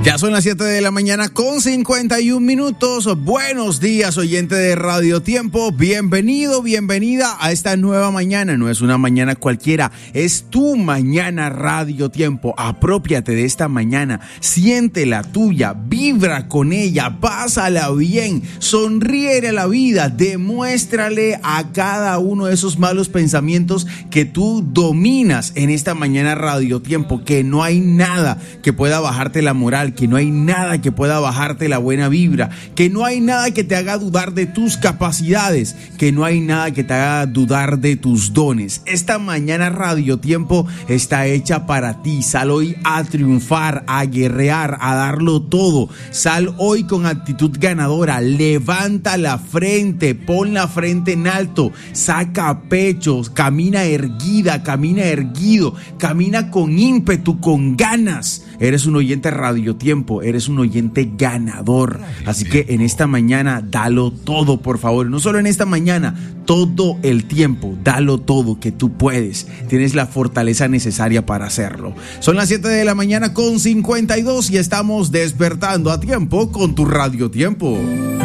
Ya son las 7 de la mañana con 51 minutos. Buenos días, oyente de Radio Tiempo. Bienvenido, bienvenida a esta nueva mañana. No es una mañana cualquiera, es tu mañana Radio Tiempo. Aprópiate de esta mañana, siente la tuya, vibra con ella, pásala bien, sonríe a la vida, demuéstrale a cada uno de esos malos pensamientos que tú dominas en esta mañana Radio Tiempo, que no hay nada que pueda bajarte la moral, que no hay nada que pueda bajarte la buena vibra, que no hay nada que te haga dudar de tus capacidades, que no hay nada que te haga dudar de tus dones. Esta mañana Radio Tiempo está hecha para ti. Sal hoy a triunfar, a guerrear, a darlo todo. Sal hoy con actitud ganadora, levanta la frente, pon la frente en alto, saca pechos, camina erguida, camina erguido, camina con ímpetu, con ganas. Eres un oyente Radio Tiempo, eres un oyente ganador. Así que en esta mañana, dalo todo, por favor. No solo en esta mañana, todo el tiempo, dalo todo, que tú puedes. Tienes la fortaleza necesaria para hacerlo. Son las 7 de la mañana con 52 y estamos despertando a tiempo con tu Radio Tiempo.